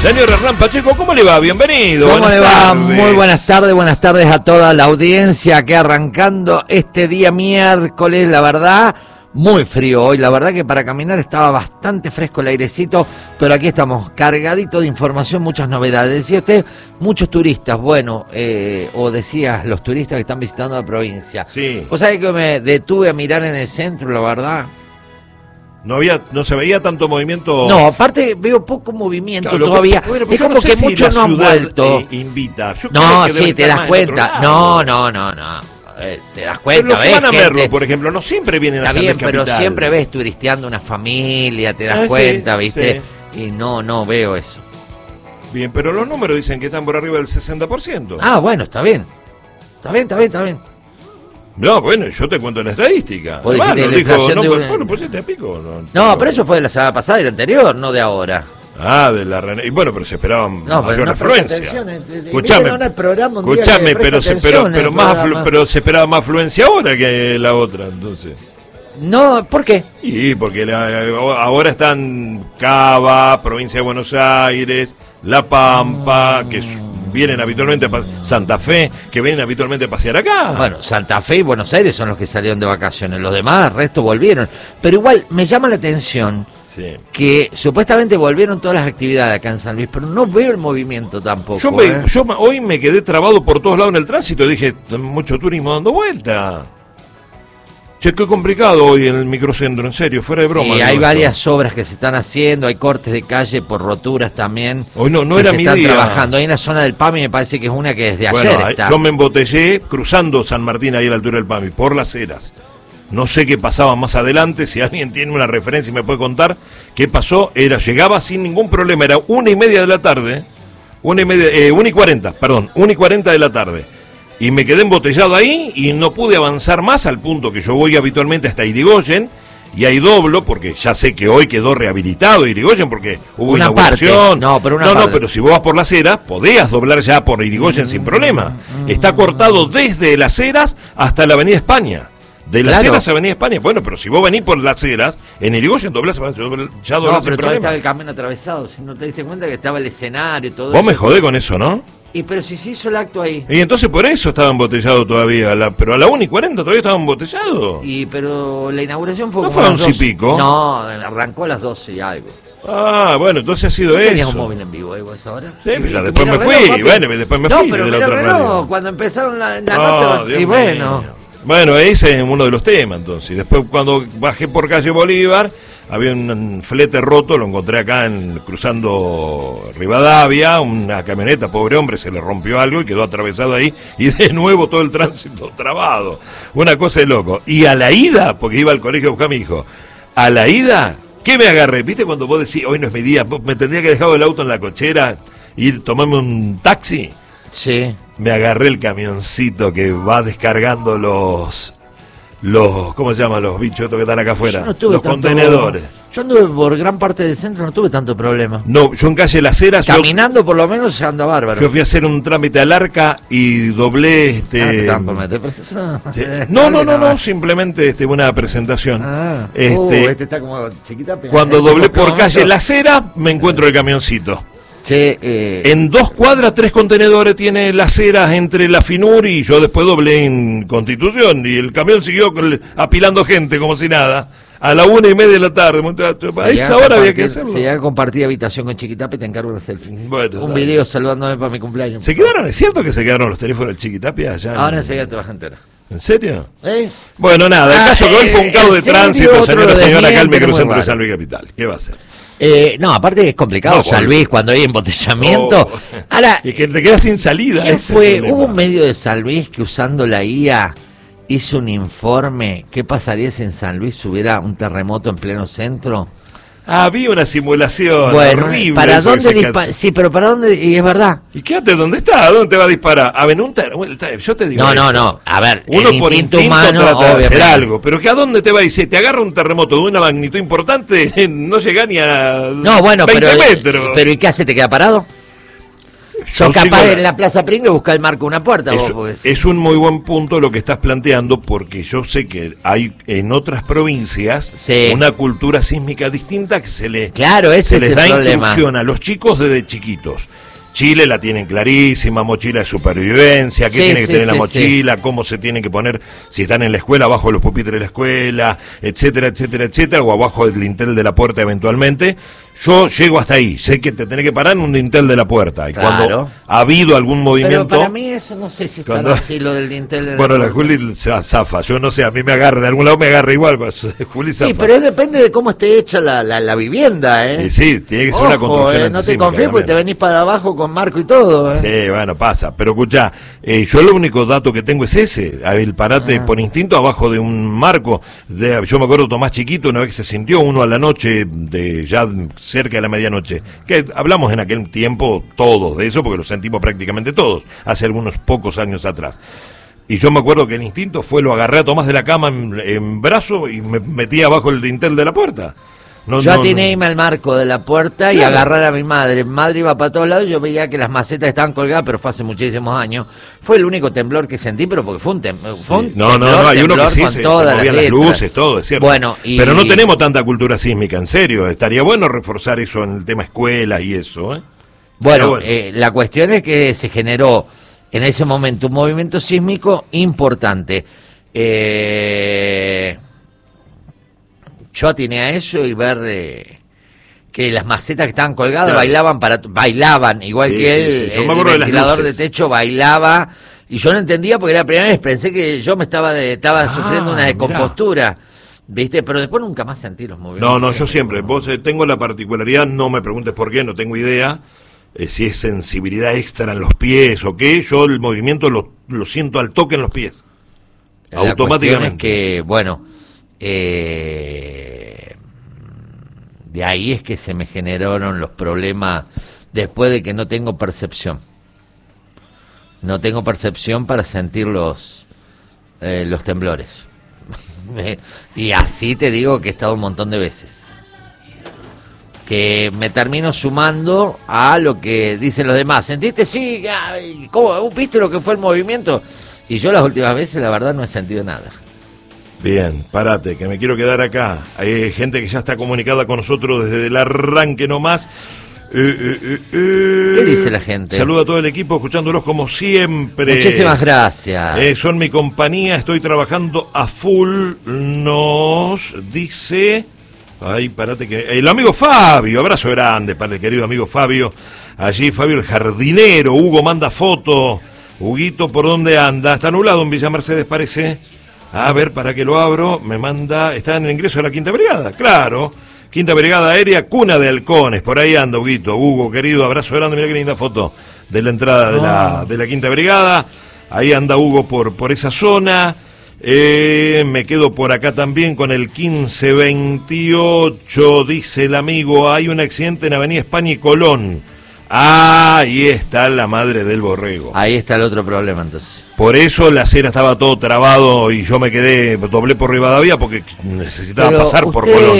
Señor Hernán Pacheco, ¿cómo le va? Bienvenido. ¿Cómo le va? Muy buenas tardes a toda la audiencia que arrancando este día miércoles, la verdad, muy frío hoy, la verdad que para caminar estaba bastante fresco el airecito, pero aquí estamos cargadito de información, muchas novedades. Decía usted, muchos turistas, bueno, o decías los turistas que están visitando la provincia. Sí. ¿Vos sabés que me detuve a mirar en el centro, la verdad? No se veía tanto movimiento. No, aparte veo poco movimiento Claro, todavía. Bueno, es como que muchos no han vuelto. Invita. Yo No, creo que sí, te das cuenta. No. Te das cuenta, pero los que ves van a gente... Merlo, por ejemplo, no siempre vienen a Está San bien, Luis pero Capital. siempre ves turisteando una familia, te das Sí, cuenta, ¿viste? sí. Y no veo eso. Bien, pero los números dicen que están por arriba del 60%. Ah, bueno, está bien. Está bien. No, bueno, yo te cuento la estadística. Vos Bueno, dijiste la dijo, inflación no, de una- bueno, pues te pico. No, pero eso fue de la semana pasada y la anterior, no de ahora. Ah, de la y bueno, pero se esperaban No, mayor pero no afluencia. Escuchame, pero se esperaba más afluencia ahora que la otra, entonces. No, ¿por qué? Y porque ahora están Cava, provincia de Buenos Aires, La Pampa, que vienen habitualmente a Santa Fe, que vienen habitualmente a pasear acá. Bueno, Santa Fe y Buenos Aires son los que salieron de vacaciones, los demás, el resto volvieron. Pero igual me llama la atención Sí. que supuestamente volvieron todas las actividades acá en San Luis, pero no veo el movimiento tampoco. Yo hoy me quedé trabado por todos lados en el tránsito, dije, mucho turismo dando vuelta. Che, qué complicado hoy en el microcentro, en serio, fuera de broma. Y digo hay esto. varias obras que se están haciendo, hay cortes de calle por roturas también. Hoy no que era se mi están día. trabajando. Ahí en la zona del PAMI me parece que es una que desde Bueno, ayer está. yo me embotellé cruzando San Martín ahí a la altura del PAMI, por las Heras. No sé qué pasaba más adelante, si alguien tiene una referencia y me puede contar qué pasó. Llegaba sin ningún problema, era 1:30 de la tarde, 1:40 de la tarde. Y me quedé embotellado ahí y no pude avanzar más al punto que yo voy habitualmente hasta Irigoyen. Y ahí doblo, porque ya sé que hoy quedó rehabilitado Irigoyen, porque hubo Una inauguración. parte, parte. Pero si vos vas por las Heras, podías doblar ya por Irigoyen sin problema. Está cortado desde las Heras hasta la Avenida España. De las Claro. Heras a Avenida España. Bueno, pero si vos venís por las Heras, en Irigoyen doblás, ya No, doblás pero sin todavía problema. estaba el camino atravesado. Si no te diste cuenta que estaba el escenario y todo Vos eso. me jodés con eso, ¿no? Y pero si se hizo el acto ahí. Y entonces por eso estaba embotellado todavía. Pero a la 1:40 todavía estaba embotellado. Pero la inauguración fue ¿No como fue a a las 11 y 12. pico? No, arrancó a las 12 y algo. Ah, bueno, entonces ha sido ¿No tenías eso. un móvil en vivo a esa hora? Sí, Y después mira me el fui, reloj, papi. bueno, después me fui pero de la mira el otra reloj, radio. cuando empezaron la Ah, nota, Dios y bueno. mío. Bueno, ese es uno de los temas, entonces. Después, cuando bajé por calle Bolívar, había un flete roto, lo encontré acá cruzando Rivadavia, una camioneta, pobre hombre, se le rompió algo y quedó atravesado ahí, y de nuevo todo el tránsito trabado. Una cosa de loco. Y a la ida, porque iba al colegio a buscar a mi hijo, a la ida, ¿qué me agarré? ¿Viste cuando vos decís, hoy no es mi día, me tendría que dejar el auto en la cochera y tomarme un taxi? Sí. Me agarré el camioncito que va descargando los ¿cómo se llama? Los bichos estos que están acá afuera. Yo no tuve los tanto- contenedores. Yo anduve por gran parte del centro, no tuve tanto problema. No, yo en calle Las Heras, Caminando por lo menos se anda bárbaro. yo fui a hacer un trámite al Arca y doblé te estaban por meter preso. sí. No, simplemente una presentación. Ah. Este, Está como chiquita. Cuando doblé por calle Las Heras, me encuentro el camioncito. Che, En 2 cuadras, 3 contenedores tiene Las Heras entre la Finur y yo después doblé en Constitución y el camión siguió apilando gente como si nada. A la 1:30 de la tarde, muchachos. A esa hora había que hacerlo. Si ya compartí habitación con Chiquitape, te encargo una selfie. Bueno, un dale. video saludándome para mi cumpleaños. ¿Es cierto que se quedaron los teléfonos del Chiquitapia allá? Ahora enseguida te vas a enterar. ¿En serio? ¿Eh? Bueno, nada, el caso que hoy fue un caos de ¿en serio? tránsito, Otro señora, acá el desmiente microcentro muy de raro. San Luis Capital. ¿Qué va a hacer? No, aparte es complicado, No, San Luis, cuando hay embotellamiento. Oh. Ahora, Y que te quedas sin salida. ¿quién ese es el fue? problema. Hubo un medio de San Luis que usando la IA hizo un informe. ¿Qué pasaría si en San Luis hubiera un terremoto en pleno centro? Había una simulación Bueno, horrible. ¿para eso dónde que se dispara? hace. Sí, pero ¿para dónde? Y es verdad. ¿Y quédate dónde está? ¿Dónde te va a disparar? A ver, yo te digo eso. No. A ver, Uno el por instinto instinto humano, trata de hacer obviamente. algo, pero ¿que a dónde te va? Y si te agarra un terremoto de una magnitud importante, no llega ni a No, bueno, 20 metros. pero ¿y qué hace? ¿Te queda parado? Sos capaz en la Plaza Pringles buscar el marco de una puerta. Es un muy buen punto lo que estás planteando, porque yo sé que hay en otras provincias una cultura sísmica distinta que se les da instrucción a los chicos desde chiquitos. Chile la tienen clarísima, mochila de supervivencia, qué tiene que tener la mochila, cómo se tiene que poner, si están en la escuela, abajo de los pupitres de la escuela, etcétera, etcétera, etcétera, o abajo del dintel de la puerta eventualmente. Yo llego hasta ahí, sé que te tenés que parar en un dintel de la puerta, y cuando ha habido algún movimiento... Pero para mí eso no sé si está así lo del dintel de la puerta. Bueno, la Juli se zafa, yo no sé, a mí me agarra, de algún lado me agarra igual, Juli zafa. Sí, pero depende de cómo esté hecha la vivienda, sí, tiene que ser una construcción no te confíes porque te venís para abajo con marco y todo, Sí, bueno, pasa, pero escuchá, yo el único dato que tengo es ese, el parate por instinto abajo de un marco, yo me acuerdo Tomás chiquito, una vez que se sintió uno a la noche, ya cerca de la medianoche, que hablamos en aquel tiempo todos de eso, porque lo sentimos prácticamente todos, hace algunos pocos años atrás. Y yo me acuerdo que el instinto fue, lo agarré a Tomás de la cama en brazo y me metí abajo el dintel de la puerta. Yo atiné al marco de la puerta y agarrar a mi madre. Mi madre iba para todos lados, yo veía que las macetas estaban colgadas, pero fue hace muchísimos años. Fue el único temblor que sentí, pero porque fue un temblor. No, hay uno que sí, se movían las luces, todo, es cierto. Bueno, pero no tenemos tanta cultura sísmica, en serio. Estaría bueno reforzar eso en el tema escuelas y eso, Bueno, la cuestión es que se generó en ese momento un movimiento sísmico importante. Yo atiné a eso y ver que las macetas que estaban colgadas bailaban igual que él, el ventilador de techo bailaba, y yo no entendía porque era la primera vez, pensé que yo estaba sufriendo una descompostura, ¿viste? Pero después nunca más sentí los movimientos. No, yo siempre, tengo la particularidad, no me preguntes por qué, no tengo idea, si es sensibilidad extra en los pies o qué, yo el movimiento lo siento al toque en los pies, automáticamente. Es que, bueno... de ahí es que se me generaron los problemas después de que no tengo percepción. No tengo percepción para sentir los temblores. Y así te digo que he estado un montón de veces. Que me termino sumando a lo que dicen los demás. ¿Sentiste? Sí. ¿Cómo? ¿Viste lo que fue el movimiento? Y yo las últimas veces, la verdad, no he sentido nada. Bien, párate, que me quiero quedar acá. Hay gente que ya está comunicada con nosotros desde el arranque nomás. ¿Qué dice la gente? Saludo a todo el equipo, escuchándolos como siempre. Muchísimas gracias. Son mi compañía, estoy trabajando a full. Nos dice... Ay, párate que... El amigo Fabio, abrazo grande para el querido amigo Fabio. Allí Fabio el jardinero, Hugo manda foto. Huguito, ¿por dónde anda? Está nublado en Villa Mercedes, parece... A ver, para que lo abro, me manda... Está en el ingreso de la Quinta Brigada, claro. Quinta Brigada Aérea, cuna de halcones. Por ahí anda, Huguito. Hugo, querido, abrazo grande. Mira qué linda foto de la entrada de la Quinta Brigada. Ahí anda Hugo por esa zona. Me quedo por acá también con el 1528, dice el amigo. Hay un accidente en Avenida España y Colón. Ahí está la madre del borrego. Ahí está el otro problema, entonces. Por eso la acera estaba todo trabado y yo me doblé por Rivadavia porque necesitaba pasar por Colón.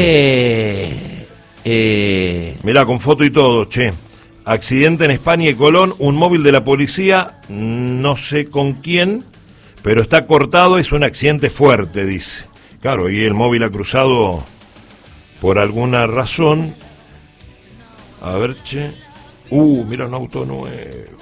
Mirá, con foto y todo, che. Accidente en España y Colón, un móvil de la policía, no sé con quién, pero está cortado, es un accidente fuerte, dice. Claro, y el móvil ha cruzado por alguna razón. A ver, che. Mira un auto nuevo.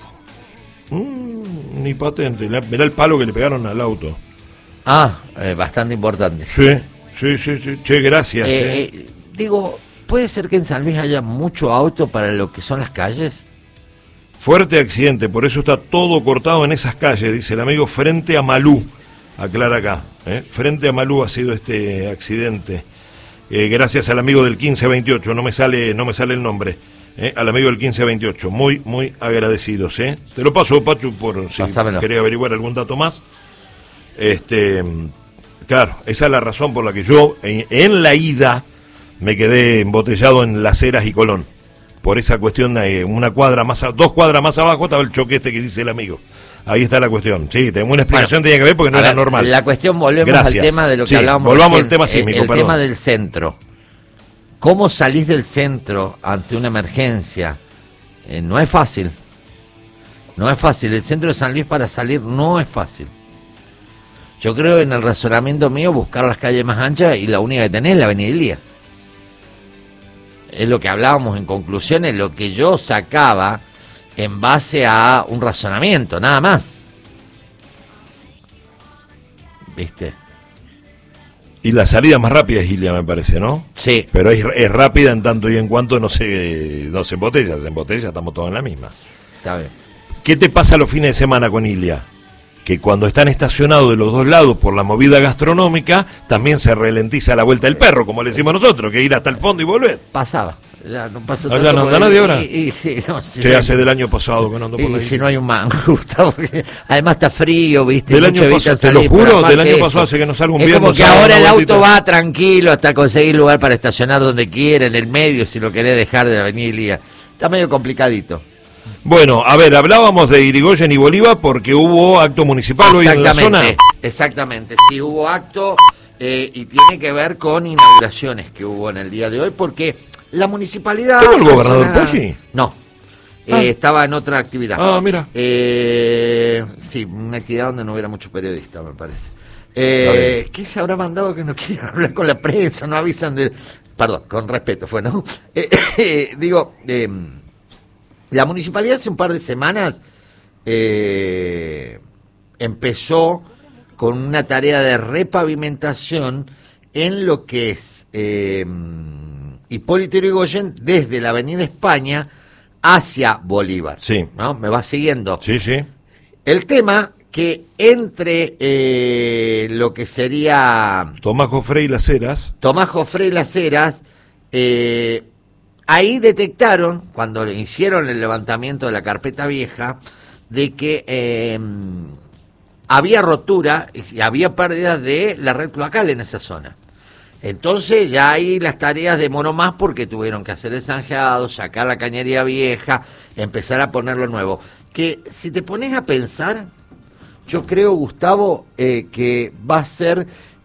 Ni patente. Mirá el palo que le pegaron al auto. Bastante importante. Sí. Che, gracias. Digo, ¿puede ser que en San Luis haya mucho auto para lo que son las calles? Fuerte accidente, por eso está todo cortado en esas calles, dice el amigo, frente a Malú. Aclara acá. Frente a Malú ha sido este accidente. Gracias al amigo del 1528, no me sale el nombre. Al amigo del 1528, muy agradecidos. Te lo paso, Pachu, por si quería averiguar algún dato más. Claro, esa es la razón por la que yo en la ida me quedé embotellado en Las Heras y Colón. Por esa cuestión, 2 cuadras más abajo estaba el choque que dice el amigo. Ahí está la cuestión. Sí, tengo una explicación, tenía que ver porque no era normal. La cuestión, volvemos al tema de lo que hablábamos. Volvamos al tema sísmico, el tema del centro. ¿Cómo salís del centro ante una emergencia? No es fácil. No es fácil, el centro de San Luis para salir no es fácil. Yo creo en el razonamiento mío buscar las calles más anchas y la única que tenés es la Avenida Elías. Es lo que hablábamos en conclusiones, lo que yo sacaba en base a un razonamiento, nada más. ¿Viste? Y la salida más rápida es Ilia, me parece, ¿no? Sí. Pero es rápida en tanto y en cuanto no se embotella. Se embotella, estamos todos en la misma. Está bien. ¿Qué te pasa los fines de semana con Ilia? Que cuando están estacionados de los dos lados por la movida gastronómica, también se ralentiza la vuelta del perro, como le decimos nosotros, que ir hasta el fondo y volver. Pasaba. Ya no pasa tanto. ¿Ya no anda nadie ahora? Sí, no, Se hace del año pasado que no ando por ahí. Si no hay un mango, Gustavo, porque además está frío, ¿viste? Del año pasado, te lo juro, del año pasado hace que no salgo un viernes. Es como que ahora el auto va tranquilo hasta conseguir lugar para estacionar donde quiera, en el medio, si lo querés dejar de la Avenida Elías. Está medio complicadito. Bueno, a ver, hablábamos de Irigoyen y Bolívar porque hubo acto municipal hoy en la zona. Exactamente, sí, hubo acto y tiene que ver con inauguraciones que hubo en el día de hoy porque la municipalidad... ¿Tuvo el gobernador Poggi? No, estaba en otra actividad. Ah, mira. Sí, una actividad donde no hubiera muchos periodistas, me parece. ¿Qué se habrá mandado que no quieren hablar con la prensa? No avisan de... Perdón, con respeto fue, ¿no? La municipalidad hace un par de semanas empezó con una tarea de repavimentación en lo que es Hipólito Yrigoyen desde la Avenida España hacia Bolívar. Sí. ¿No? ¿Me va siguiendo? Sí, sí. El tema que entre lo que sería... Tomás Jofré y Las Heras. Ahí detectaron, cuando hicieron el levantamiento de la carpeta vieja, de que había rotura y había pérdidas de la red cloacal en esa zona. Entonces ya ahí las tareas demoró más porque tuvieron que hacer el zanjeado, sacar la cañería vieja, empezar a ponerlo nuevo. Que si te pones a pensar, yo creo, Gustavo, que va a ser...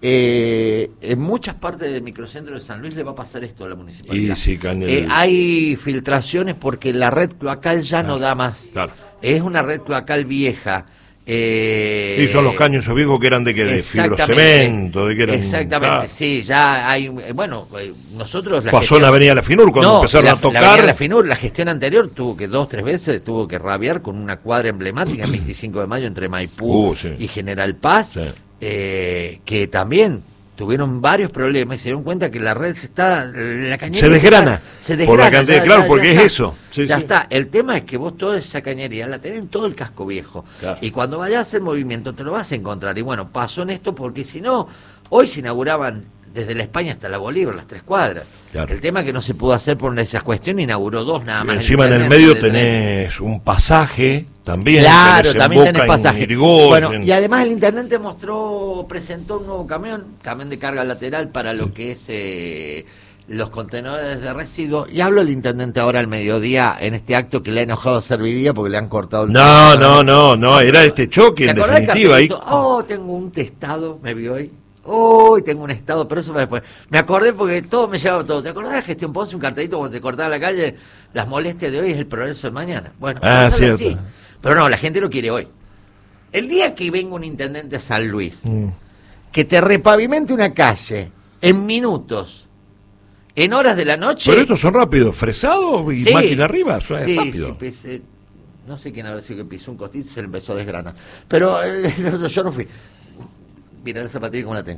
en muchas partes del microcentro de San Luis le va a pasar esto a la municipalidad. Y sí, hay filtraciones porque la red cloacal ya no da más. Claro. Es una red cloacal vieja. Y son los caños viejos que eran de fibrocemento, de que eran... Exactamente, claro. Sí, ya hay... Bueno, nosotros... Pasó en la Avenida La Finur cuando empezaron a tocar... La Avenida La Finur, la gestión anterior tuvo que 2 o 3 veces tuvo que rabiar con una cuadra emblemática en 25 de mayo entre Maipú y General Paz. Sí. Que también tuvieron varios problemas y se dieron cuenta que la red la cañería se desgrana por la cantidad, claro, porque es eso. Sí, ya está. El tema es que vos toda esa cañería la tenés en todo el casco viejo. Claro. Y cuando vayas a hacer movimiento te lo vas a encontrar. Y bueno, pasó en esto porque si no, hoy se inauguraban desde la España hasta la Bolívar, las 3 cuadras. Claro. El tema que no se pudo hacer por esas cuestiones, inauguró 2 nada más. Encima en el medio tenés un pasaje también. Claro, también tenés pasaje. Bueno, y además el intendente presentó un nuevo camión de carga lateral para lo que es los contenedores de residuos. Y hablo el intendente ahora al mediodía en este acto que le ha enojado a Servidía porque le han cortado el... No, era este choque en definitiva. Ahí... tengo un testado, me vio hoy. Tengo un estado, pero eso va después. Me acordé porque todo me llevaba todo. ¿Te acordás de Gestión Ponce, un cartelito cuando te cortaba la calle? Las molestias de hoy es el progreso de mañana. Bueno, cierto. Así. Pero no, la gente lo quiere hoy. El día que venga un intendente a San Luis, que te repavimente una calle en minutos, en horas de la noche... Pero estos son rápidos, fresados y máquina arriba, eso es rápido. Sí, no sé quién habrá sido que pisó un costito y se le empezó a desgranar. Pero yo no fui. Mira la zapatilla como la tengo.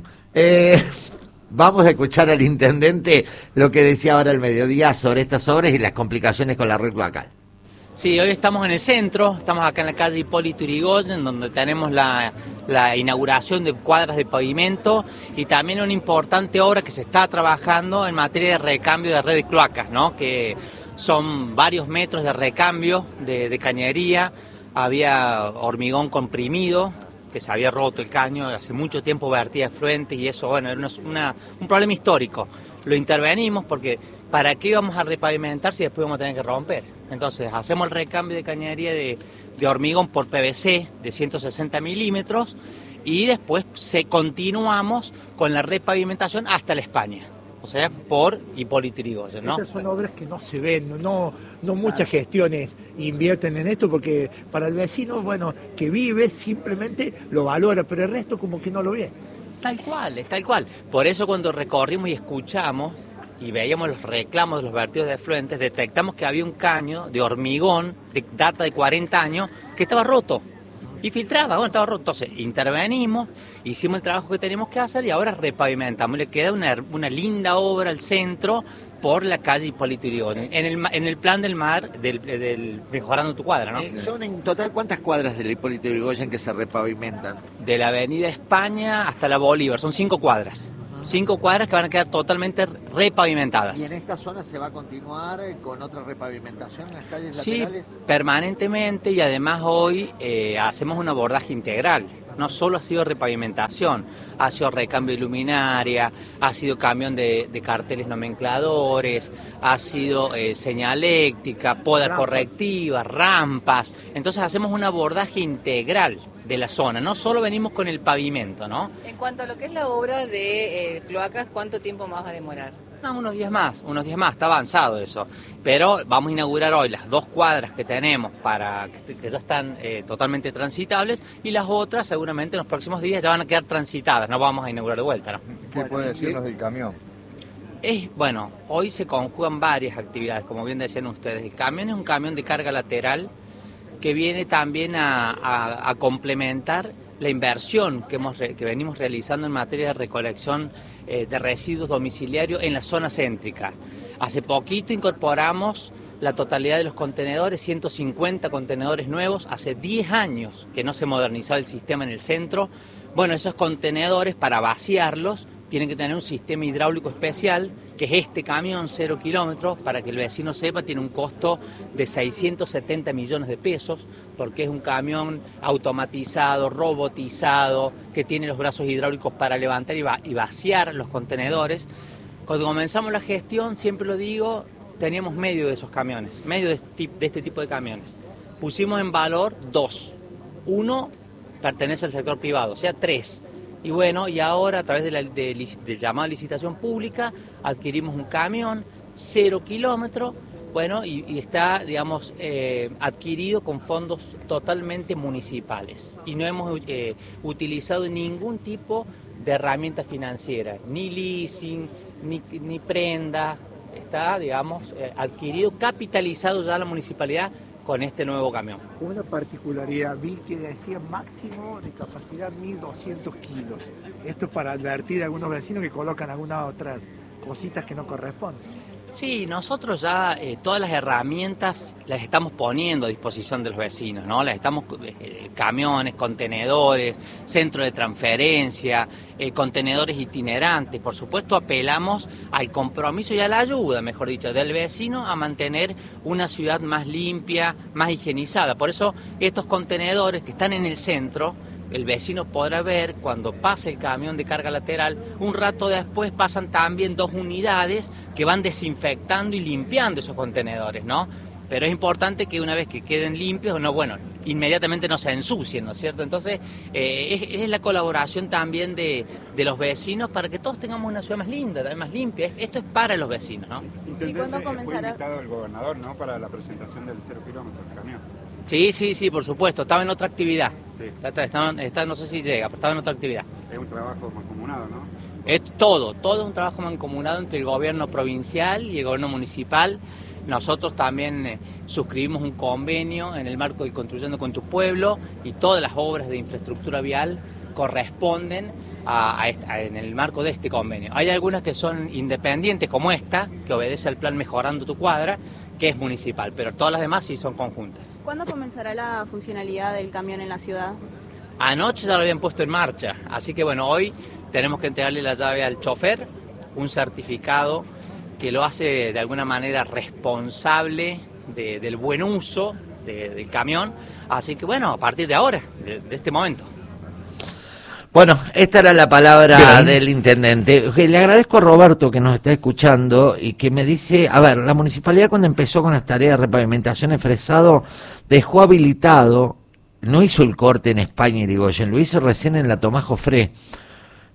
Vamos a escuchar al intendente lo que decía ahora al mediodía sobre estas obras y las complicaciones con la red cloacal. Sí, hoy estamos en el centro, estamos acá en la calle Hipólito Yrigoyen, donde tenemos la inauguración de cuadras de pavimento y también una importante obra que se está trabajando en materia de recambio de redes cloacas, ¿no? Que son varios metros de recambio de cañería, había hormigón comprimido, que se había roto el caño, hace mucho tiempo vertía efluentes y eso, bueno, era un problema histórico. Lo intervenimos porque ¿para qué íbamos a repavimentar si después vamos a tener que romper? Entonces hacemos el recambio de cañería de hormigón por PVC de 160 milímetros y después continuamos con la repavimentación hasta la España. o sea, por Hipólito Yrigoyen, ¿no? Estas son obras que no se ven, no muchas gestiones invierten en esto porque para el vecino, bueno, que vive simplemente lo valora, pero el resto como que no lo ve. Tal cual, es tal cual. Por eso cuando recorrimos y escuchamos y veíamos los reclamos de los vertidos de efluentes, detectamos que había un caño de hormigón de data de 40 años que estaba roto. Y filtraba, bueno, estaba roto. Entonces intervenimos, hicimos el trabajo que teníamos que hacer y ahora repavimentamos. Le queda una linda obra al centro por la calle Hipólito Yrigoyen, en el plan del mar, del Mejorando tu Cuadra, ¿no? ¿Son en total cuántas cuadras del Hipólito Yrigoyen que se repavimentan? De la avenida España hasta la Bolívar, son 5 cuadras. 5 cuadras que van a quedar totalmente repavimentadas. ¿Y en esta zona se va a continuar con otra repavimentación en las calles laterales? Sí, permanentemente, y además hoy hacemos un abordaje integral. No solo ha sido repavimentación, ha sido recambio de luminaria, ha sido camión de carteles nomencladores, ha sido señaléctica, poda correctiva, rampas. Entonces hacemos un abordaje integral de la zona, no solo venimos con el pavimento, ¿no? En cuanto a lo que es la obra de cloacas, ¿cuánto tiempo más va a demorar? No, unos días más, está avanzado eso. Pero vamos a inaugurar hoy las 2 cuadras que tenemos que ya están totalmente transitables, y las otras seguramente en los próximos días ya van a quedar transitadas, no vamos a inaugurar de vuelta, ¿no? ¿Qué puede decirnos del camión? Bueno, hoy se conjugan varias actividades, como bien decían ustedes. El camión es un camión de carga lateral que viene también a complementar la inversión que venimos realizando en materia de recolección de residuos domiciliarios en la zona céntrica. Hace poquito incorporamos la totalidad de los contenedores, 150 contenedores nuevos. Hace 10 años que no se modernizaba el sistema en el centro. Bueno, esos contenedores, para vaciarlos, tienen que tener un sistema hidráulico especial, que es este camión 0 kilómetros. Para que el vecino sepa, tiene un costo de 670 millones de pesos, porque es un camión automatizado, robotizado, que tiene los brazos hidráulicos para levantar y vaciar los contenedores. Cuando comenzamos la gestión, siempre lo digo, teníamos medio de esos camiones, medio de este tipo de camiones. Pusimos en valor 2. 1 pertenece al sector privado, o sea 3. Y bueno, y ahora a través del llamado a licitación pública adquirimos un camión 0 kilómetros, bueno, y está, digamos, adquirido con fondos totalmente municipales. Y no hemos utilizado ningún tipo de herramienta financiera, ni leasing, ni prenda. Está, digamos, adquirido, capitalizado ya la municipalidad con este nuevo camión. Una particularidad, vi que decía máximo de capacidad 1.200 kilos. Esto es para advertir a algunos vecinos que colocan algunas otras cositas que no corresponden. Sí, nosotros ya todas las herramientas las estamos poniendo a disposición de los vecinos, ¿no? Las estamos, camiones, contenedores, centro de transferencia, contenedores itinerantes. Por supuesto, apelamos al compromiso y a la ayuda, mejor dicho, del vecino a mantener una ciudad más limpia, más higienizada. Por eso estos contenedores que están en el centro, el vecino podrá ver cuando pase el camión de carga lateral. Un rato después pasan también 2 unidades que van desinfectando y limpiando esos contenedores, ¿no? Pero es importante que una vez que queden limpios, no, bueno, inmediatamente no se ensucien, ¿no es cierto? Entonces, es la colaboración también de los vecinos para que todos tengamos una ciudad más linda, también más limpia. Esto es para los vecinos, ¿no? ¿Y cuándo comenzará? Fue invitado el gobernador, ¿no?, para la presentación del 0 kilómetros del camión. Sí, por supuesto, estaba en otra actividad. Sí. No sé si llega, pero estaba en otra actividad. Es un trabajo mancomunado, ¿no? Es todo es un trabajo mancomunado entre el gobierno provincial y el gobierno municipal. Nosotros también suscribimos un convenio en el marco de Construyendo con tu Pueblo, y todas las obras de infraestructura vial corresponden en el marco de este convenio. Hay algunas que son independientes, como esta, que obedece al plan Mejorando tu Cuadra, que es municipal, pero todas las demás sí son conjuntas. ¿Cuándo comenzará la funcionalidad del camión en la ciudad? Anoche ya lo habían puesto en marcha, así que bueno, hoy tenemos que entregarle la llave al chofer, un certificado que lo hace de alguna manera responsable del buen uso del camión, así que bueno, a partir de ahora, de este momento. Bueno, esta era la palabra del intendente. Le agradezco a Roberto que nos está escuchando y que me dice, a ver, la municipalidad cuando empezó con las tareas de repavimentación en Fresado dejó habilitado, no hizo el corte en España y Yrigoyen, lo hizo recién en la Tomás Jofré.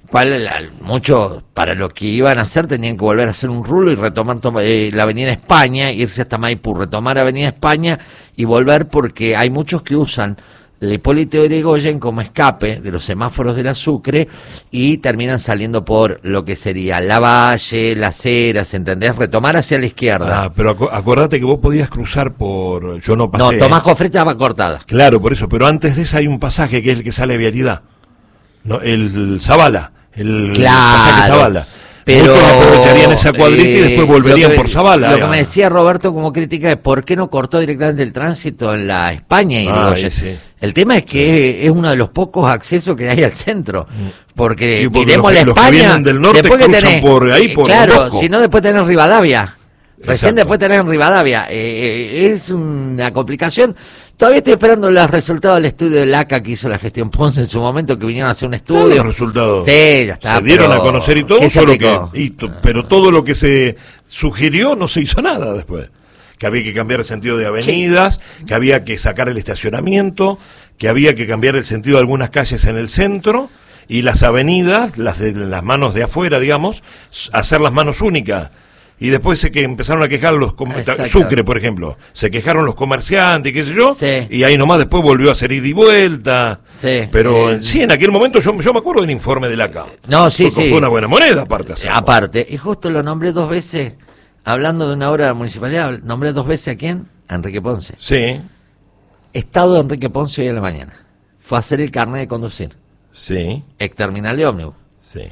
Muchos para lo que iban a hacer tenían que volver a hacer un rulo y retomar la Avenida España, irse hasta Maipú, retomar Avenida España y volver, porque hay muchos que usan el Hipólito Yrigoyen como escape de los semáforos de la Sucre y terminan saliendo por lo que sería Lavalle, Las Heras, ¿entendés? Retomar hacia la izquierda. Pero acordate que vos podías cruzar por... Yo no pasé. No, Tomás Jofré estaba cortada. Claro, por eso, pero antes de esa hay un pasaje que es el que sale a Vialidad. No, el Zavala. Pasaje Zavala. Pero muchos aprovecharían esa cuadrita y después volverían por Zavala. Lo que me decía Roberto como crítica es por qué no cortó directamente el tránsito en la España y sí. El tema es que es uno de los pocos accesos que hay al centro, porque porque iremos a la los que España, vienen del norte después que cruzan tenés, por ahí, por claro, Mosco. si no después tenés Rivadavia. Recién Exacto. después tenés en Rivadavia. Es una complicación. Todavía estoy esperando los resultados del estudio del ACA que hizo la gestión Ponce en su momento, que vinieron a hacer un estudio. Todos los resultados Sí, ya está. se dieron pero a conocer y todo, ¿qué se solo aplicó? pero todo lo que se sugirió no se hizo nada después. Que había que cambiar el sentido de avenidas, que había que sacar el estacionamiento, que había que cambiar el sentido de algunas calles en el centro y las avenidas, las de las manos de afuera, digamos, hacer las manos únicas. Y después que empezaron a quejar Sucre, por ejemplo, se quejaron los comerciantes, qué sé yo, Sí. y ahí nomás después volvió a hacer ida y vuelta. Sí. Pero sí, en aquel momento yo me acuerdo del informe de la ACA. No, sí, Porque sí. fue una buena moneda, aparte. hacerlo. Aparte, y justo lo nombré 2 veces, hablando de una obra de la municipalidad, nombré 2 veces a quién, a Enrique Ponce. Sí, Estado de Enrique Ponce hoy a la mañana. Fue a hacer el carnet de conducir, sí, exterminal de ómnibus. sí.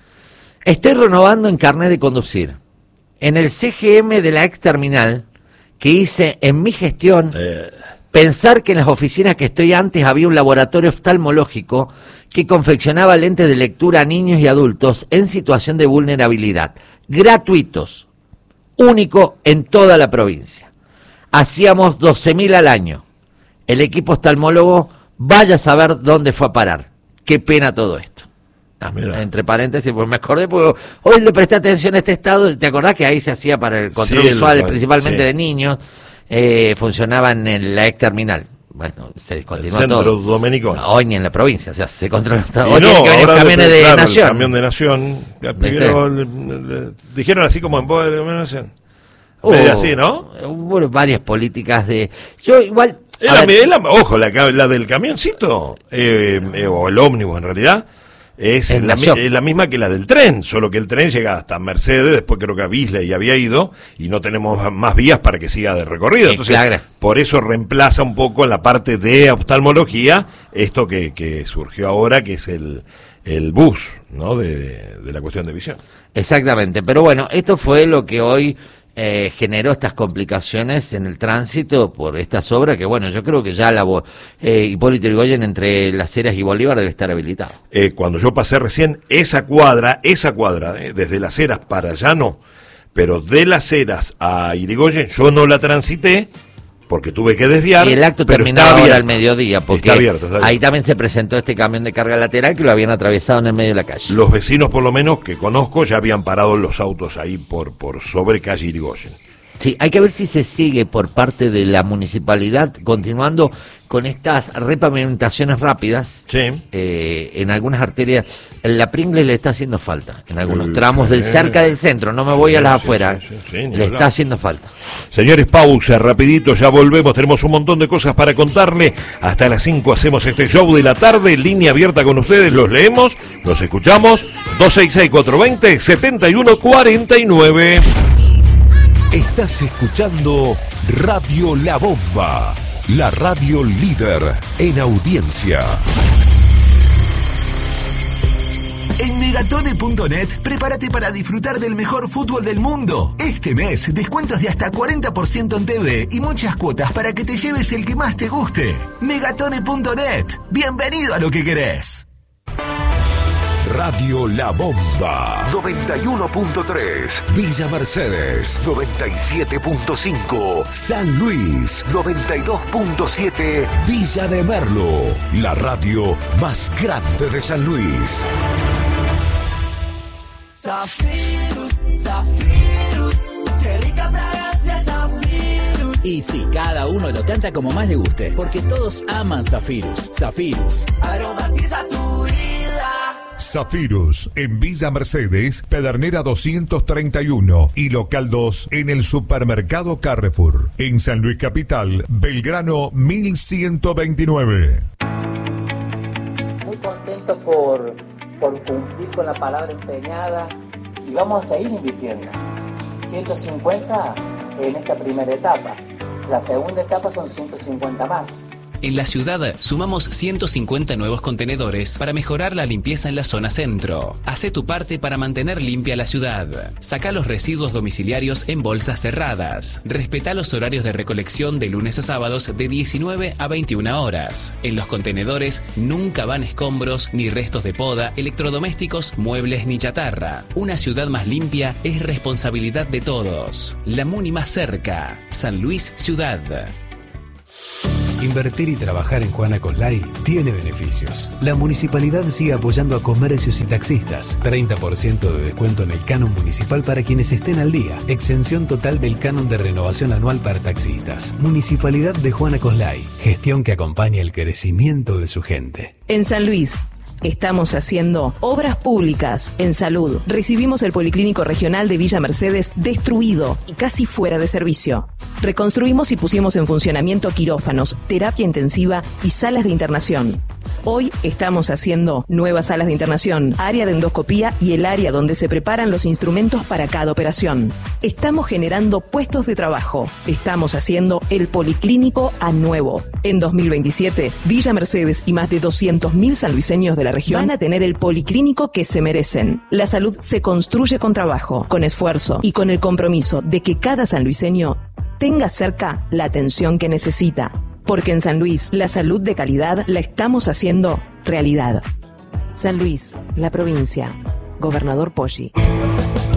Estoy renovando en carnet de conducir. En el CGM de la exterminal, que hice en mi gestión, pensar que en las oficinas que estoy antes había un laboratorio oftalmológico que confeccionaba lentes de lectura a niños y adultos en situación de vulnerabilidad, gratuitos, único en toda la provincia. Hacíamos 12.000 al año. El equipo oftalmólogo, vaya a saber dónde fue a parar. Qué pena todo esto. Entre paréntesis, pues me acordé, porque hoy le presté atención a este estado. ¿Te acordás que ahí se hacía para el control visual, principalmente de niños? Funcionaba en la exterminal. Bueno, se discontinuó el centro todo. Domenicón. Hoy ni en la provincia, o sea, se controla. Y Hoy tiene que venir camiones de claro, Nación. El camión de Nación. Primero, dijeron así como en voz de Nación. Así, ¿no? Hubo varias políticas de... Yo igual... Ojo, la del camioncito, o el ómnibus en realidad, es la misma que la del tren, solo que el tren llega hasta Mercedes, después creo que a Bisley había ido, y no tenemos más vías para que siga de recorrido. Entonces, claro. Por eso reemplaza un poco en la parte de oftalmología esto que surgió ahora, que es el bus, ¿no? De la cuestión de visión. Exactamente, pero bueno, esto fue lo que hoy generó estas complicaciones en el tránsito por estas obras que, bueno, yo creo que ya Hipólito Yrigoyen entre Las Heras y Bolívar debe estar habilitado. Cuando yo pasé recién, esa cuadra, desde Las Heras para allá no, pero de Las Heras a Yrigoyen yo no la transité porque tuve que desviar. Y el acto pero terminaba ahora al mediodía, porque está abierto. Ahí también se presentó este camión de carga lateral que lo habían atravesado en el medio de la calle. Los vecinos, por lo menos, que conozco, ya habían parado los autos ahí por sobre calle Yrigoyen. Sí, hay que ver si se sigue por parte de la municipalidad continuando con estas repavimentaciones rápidas. Sí. En algunas arterias. La Pringles le está haciendo falta en algunos tramos cerca del centro, no me voy a las afueras. Le está haciendo falta. Señores, pausa, rapidito, ya volvemos, tenemos un montón de cosas para contarle. Hasta las 5 hacemos este show de la tarde, línea abierta con ustedes, los leemos, los escuchamos, 266-420-7149. Estás escuchando Radio La Bomba, la radio líder en audiencia. En Megatone.net, prepárate para disfrutar del mejor fútbol del mundo. Este mes, descuentos de hasta 40% en TV y muchas cuotas para que te lleves el que más te guste. Megatone.net, bienvenido a lo que querés. Radio La Bomba 91.3, Villa Mercedes 97.5, San Luis 92.7, Villa de Merlo, la radio más grande de San Luis. Zafirus, Zafirus, qué rica fragancia Zafirus. Y sí, cada uno lo canta como más le guste, porque todos aman Zafirus. Zafirus aromatiza tu vida. Zafirus en Villa Mercedes, Pedernera 231 y Local 2 en el Supermercado Carrefour. En San Luis Capital, Belgrano 1129. Muy contento por cumplir con la palabra empeñada y vamos a seguir invirtiendo. 150 en esta primera etapa. La segunda etapa son 150 más. En la ciudad sumamos 150 nuevos contenedores para mejorar la limpieza en la zona centro. Hacé tu parte para mantener limpia la ciudad. Saca los residuos domiciliarios en bolsas cerradas. Respeta los horarios de recolección de lunes a sábados de 19 a 21 horas. En los contenedores nunca van escombros ni restos de poda, electrodomésticos, muebles ni chatarra. Una ciudad más limpia es responsabilidad de todos. La Muni más cerca. San Luis Ciudad. Invertir y trabajar en Juana Coslay tiene beneficios. La municipalidad sigue apoyando a comercios y taxistas. 30% de descuento en el canon municipal para quienes estén al día. Exención total del canon de renovación anual para taxistas. Municipalidad de Juana Coslay. Gestión que acompaña el crecimiento de su gente. En San Luis estamos haciendo obras públicas en salud. Recibimos el Policlínico Regional de Villa Mercedes destruido y casi fuera de servicio. Reconstruimos y pusimos en funcionamiento quirófanos, terapia intensiva y salas de internación. Hoy estamos haciendo nuevas salas de internación, área de endoscopía y el área donde se preparan los instrumentos para cada operación. Estamos generando puestos de trabajo. Estamos haciendo el Policlínico a nuevo. En 2027, Villa Mercedes y más de 200.000 sanluiseños de la región van a tener el policlínico que se merecen. La salud se construye con trabajo, con esfuerzo y con el compromiso de que cada sanluiseño tenga cerca la atención que necesita. Porque en San Luis, la salud de calidad la estamos haciendo realidad. San Luis, la provincia. Gobernador Poggi.